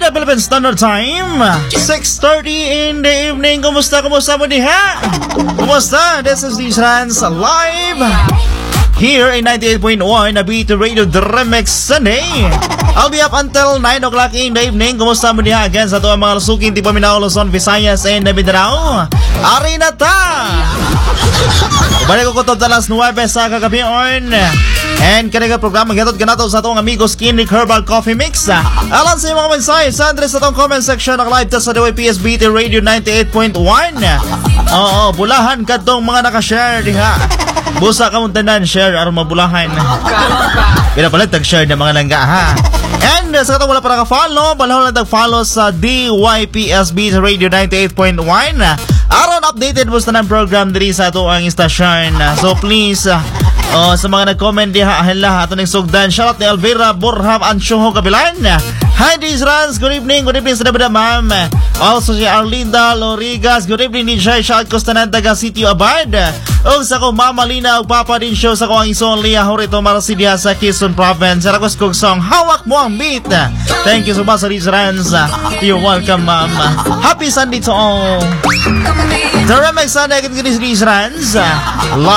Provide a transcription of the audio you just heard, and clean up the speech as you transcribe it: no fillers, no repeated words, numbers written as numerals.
the Philippine Standard Time, 6:30 in the evening. Kumusta mo diha? Kumusta? This is the Trans Live here in 98.1 na Beat Radio Dremex Sunday. I'll be up until 9 o'clock in the evening. Kumusta mo diha? Again sa ito ang mga lusukin Tipo Mindanao, Luzon, Visayas, and Mindanao. Ari na ta! Balik ko to alas 9 sa kagabi on. And kanilang programa gatod ganato sa atong amigos Kinrik Herbal Coffee Mix. Alam sa mga mensahe sa Andres sa atong comment section ng live test sa DYPSBT Radio 98.1. Oo, bulahan ka tong mga nakashare diha. Busa ka mong tanan share aron mabulahan. Pinapalit tag-share ng mga langga ha. And sa katong wala pa naka-follow, balahon lang tag-follow sa DYPSBT Radio 98.1. Aron updated mo sa ng program diri sa ato ang istasyon. So please, sa mga nag-comment diha ahela ato ning sugdan. Shoutout ni Elvira Borham Anchoho Kabilan. Hi Dizrans, good evening sa dabada ma'am. Also si Arlinda Lorigas, good evening din siya. Shout ko sa taga Sitio Abad. O sa ko Mama Lina ug Papa din show sa ko ang ison Lia Horito Marasidia sa Quezon Province. Sa rakos kong song Hawak Mo Ang Beat. Thank you so much Dizrans. You're welcome ma'am. Happy Sunday to all. Dremex Sunday again Dizrans.